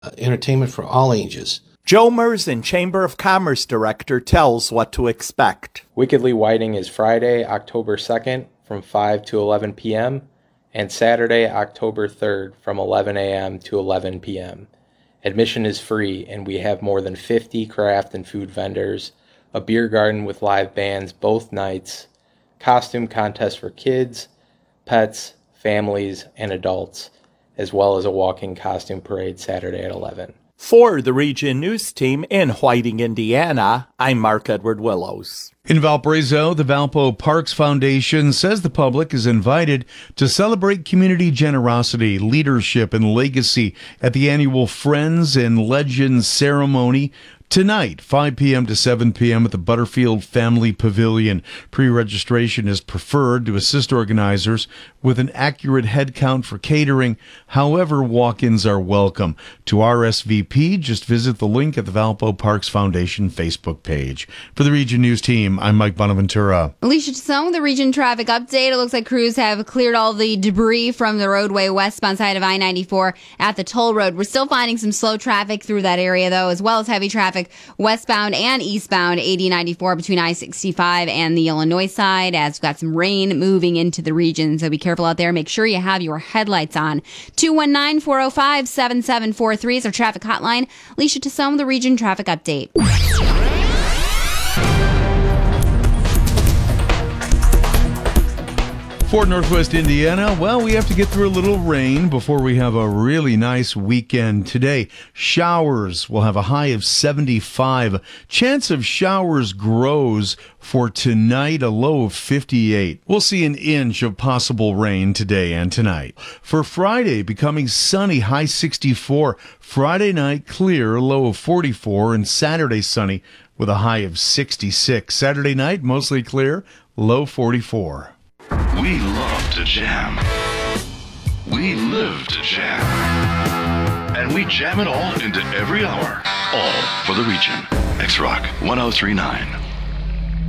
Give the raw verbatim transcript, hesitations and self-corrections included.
uh, entertainment for all ages. Joe Merzen, Chamber of Commerce Director, tells what to expect. Wickedly Whiting is Friday, October second from five to eleven p.m. and Saturday, October third from eleven a.m. to eleven p.m. Admission is free, and we have more than fifty craft and food vendors, a beer garden with live bands both nights, costume contests for kids, pets, families, and adults, as well as a walking costume parade Saturday at eleven. For the Region News Team in Whiting, Indiana, I'm Mark Edward Willows. In Valparaiso, the Valpo Parks Foundation says the public is invited to celebrate community generosity, leadership, and legacy at the annual Friends and Legends ceremony tonight, five p.m. to seven p.m. at the Butterfield Family Pavilion. Pre-registration is preferred to assist organizers with an accurate head count for catering. However, walk-ins are welcome. To R S V P, just visit the link at the Valpo Parks Foundation Facebook page. For the Region News Team, I'm Mike Bonaventura. Alicia Tassone with the Region Traffic Update. It looks like crews have cleared all the debris from the roadway westbound side of I ninety-four at the toll road. We're still finding some slow traffic through that area, though, as well as heavy traffic westbound and eastbound eighty ninety-four between I sixty-five and the Illinois side, as we've got some rain moving into the region. So be careful out there. Make sure you have your headlights on. two one nine, four oh five, seven seven four three is our traffic hotline. Alicia Tassone, the Region Traffic Update. For Northwest Indiana, well, we have to get through a little rain before we have a really nice weekend today. Showers will have a high of seventy-five. Chance of showers grows for tonight, a low of fifty-eight. We'll see an inch of possible rain today and tonight. For Friday, becoming sunny, high sixty-four. Friday night, clear, low of forty-four. And Saturday, sunny with a high of sixty-six. Saturday night, mostly clear, low forty-four. We love to jam. We live to jam. And we jam it all into every hour. All for the region. X-Rock one oh three point nine.